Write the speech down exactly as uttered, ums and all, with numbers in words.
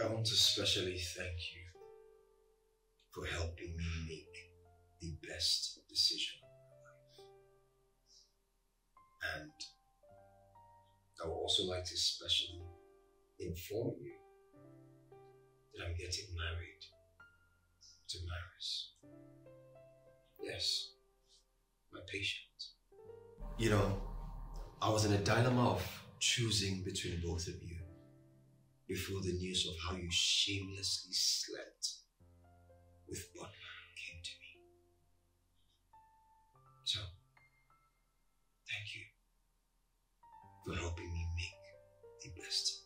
I want to specially thank you for helping me make the best decision of my life. And I would also like to specially inform you that I'm getting married to Maris. Yes, my patient. You know, I was in a dilemma of choosing between both of you before the news of how you shamelessly slept with Butler came to me. So, thank you for helping me make the best